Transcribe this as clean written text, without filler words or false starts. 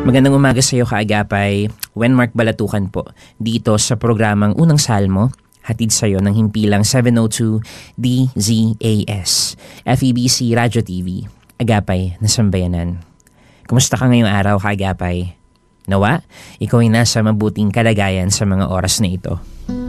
Magandang umaga sa iyo, Kaagapay. Wenmark Balatukan po, dito sa programang Unang Salmo, hatid sa iyo ng himpilang 702 DZAS, FEBC Radio TV, Agapay na Sambayanan. Kumusta ka ngayong araw, Kaagapay? Nawa, ikaw ay nasa mabuting kalagayan sa mga oras na ito.